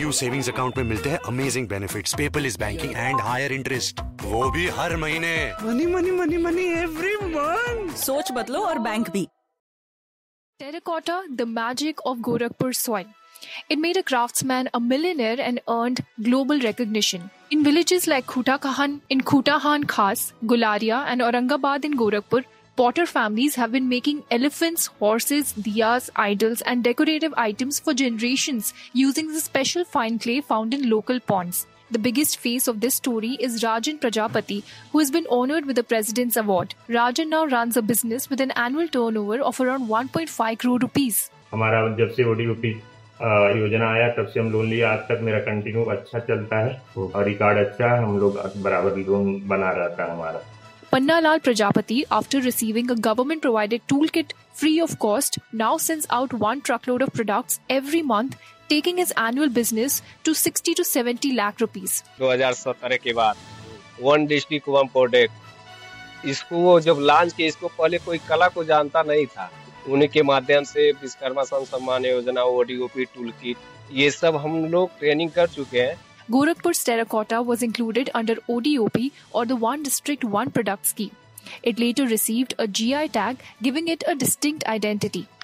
AU savings account में मिलते हैं amazing benefits, paperless banking and higher interest, वो भी हर महीने। Money money money money every month. सोच बदलो और बैंक भी। Terracotta, the magic of Gorakhpur soil. It made a craftsman a millionaire and earned global recognition. In villages like Khutahan, Khas, Gularia and Aurangabad in Gorakhpur, potter families have been making elephants, horses, diyas, idols and decorative items for generations using the special fine clay found in local ponds. The biggest face of this story is Rajan Prajapati, who has been honored with the President's Award. Rajan now runs a business with an annual turnover of around 1.5 crore rupees. हमारा जब से ODOP योजना आया तब से हम loan लिया, आज तक मेरा कंटिन्यू अच्छा चलता है और रिकॉर्ड अच्छा है, हम लोग बराबर लोन बना रहता है हमारा। Pannalal Prajapati, after receiving a government-provided toolkit free of cost, now sends out 1 truckload of products every month, taking his annual business to 60 to 70 lakh rupees. 2017 के बाद वन डिस्ट्रिक्ट वन प्रोडक्ट, इसको वो जब launch किया, इसको पहले कोई कला को जानता नहीं था। उन्हीं के माध्यम से विश्वकर्मा सम्मान योजना, ODOP टूलकिट, ये सब हम लोग ट्रेनिंग कर चुके हैं। Gorakhpur's terracotta was included under ODOP or the One District One Product scheme. It later received a GI tag, giving it a distinct identity.